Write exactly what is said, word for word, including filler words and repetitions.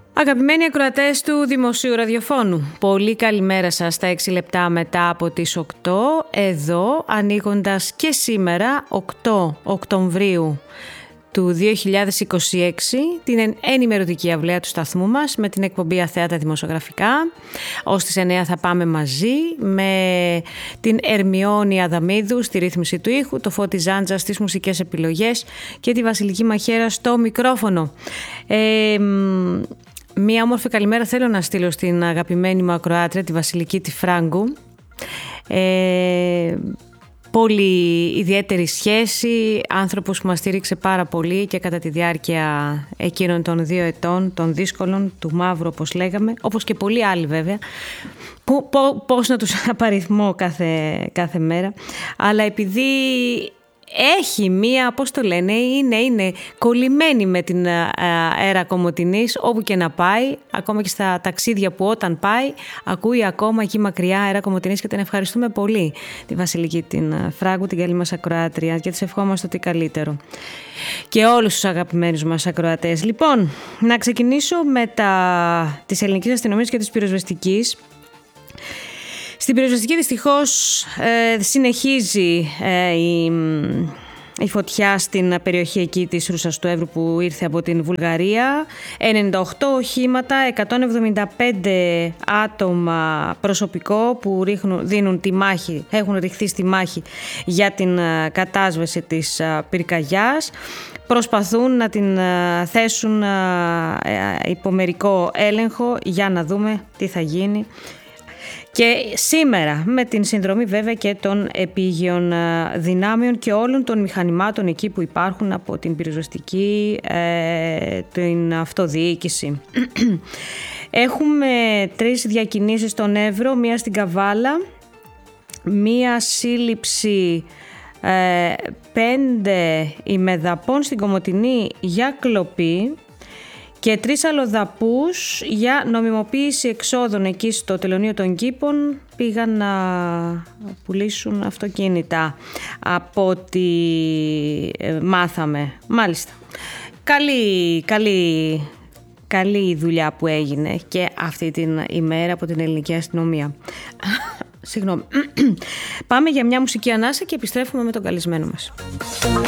Αγαπημένοι ακροατές του Δημοσίου Ραδιοφώνου, πολύ καλημέρα σας στα έξι λεπτά μετά από τις οκτώ, εδώ ανοίγοντας και σήμερα οκτώ Οκτωβρίου του δύο χιλιάδες είκοσι έξι την ενημερωτική αυλαία του σταθμού μας με την εκπομπή Αθέατα Δημοσιογραφικά. Ως τις εννιά θα πάμε μαζί με την Ερμιόνη Αδαμίδου στη ρύθμιση του ήχου, το Φώτη Ζάντζα στις μουσικές επιλογές και τη Βασιλική Μαχαίρα στο μικρόφωνο. Ε, Μία όμορφη καλημέρα θέλω να στείλω στην αγαπημένη μου ακροάτρια, τη Βασιλική τη Φράγκου. Ε, πολύ ιδιαίτερη σχέση, άνθρωπος που μας στήριξε πάρα πολύ και κατά τη διάρκεια εκείνων των δύο ετών, των δύσκολων, του μαύρου όπως λέγαμε, όπως και πολλοί άλλοι βέβαια, που, πώς να τους απαριθμώ κάθε, κάθε μέρα, αλλά επειδή έχει μία, πώς το λένε, είναι, είναι κολλημένη με την αέρα Κομοτηνής όπου και να πάει, ακόμα και στα ταξίδια που όταν πάει ακούει ακόμα εκεί μακριά αέρα Κομοτηνής και την ευχαριστούμε πολύ τη Βασιλική την Φράγκου, την καλή μας ακροάτρια και της ευχόμαστε ότι καλύτερο και όλους τους αγαπημένους μας ακροατές. Λοιπόν, να ξεκινήσω με τα της ελληνικής αστυνομίας και της πυροσβεστικής. Στην πυροσβεστική δυστυχώς ε, συνεχίζει ε, η, η φωτιά στην περιοχή εκεί της Ρούσας του Εύρου που ήρθε από την Βουλγαρία. ενενήντα οκτώ οχήματα, εκατόν εβδομήντα πέντε άτομα προσωπικό που ρίχνουν, δίνουν τη μάχη, έχουν ρηχθεί στη μάχη για την κατάσβεση της πυρκαγιάς. Προσπαθούν να την θέσουν υπό μερικό έλεγχο για να δούμε τι θα γίνει. Και σήμερα με την συνδρομή βέβαια και των επίγειων δυνάμεων και όλων των μηχανημάτων εκεί που υπάρχουν από την πυροσβεστική, ε, την αυτοδιοίκηση. Έχουμε τρεις διακινήσεις στον Εύρο, μία στην Καβάλα, μία σύλληψη ε, πέντε ημεδαπών στην Κομοτηνή για κλοπή και τρεις αλλοδαπούς για νομιμοποίηση εξόδων εκεί στο τελωνείο των Κήπων, πήγαν να πουλήσουν αυτοκίνητα από ό,τι μάθαμε. Μάλιστα. Καλή, καλή, καλή δουλειά που έγινε και αυτή την ημέρα από την ελληνική αστυνομία. Συγγνώμη. Πάμε για μια μουσική ανάσα και επιστρέφουμε με τον καλεσμένο μας.